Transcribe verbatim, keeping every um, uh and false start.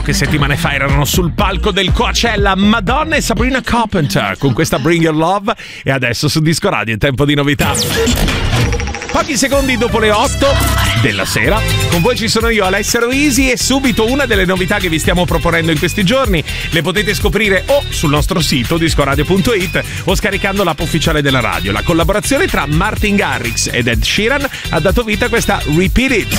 poche settimane fa erano sul palco del Coachella Madonna e Sabrina Carpenter con questa Bring Your Love, e adesso su Disco Radio è tempo di novità. Pochi secondi dopo le otto della sera, con voi ci sono io, Alessia Roisi, e subito una delle novità che vi stiamo proponendo in questi giorni le potete scoprire o sul nostro sito discoradio punto it o scaricando l'app ufficiale della radio. La collaborazione tra Martin Garrix ed Ed Sheeran ha dato vita a questa Repeat It.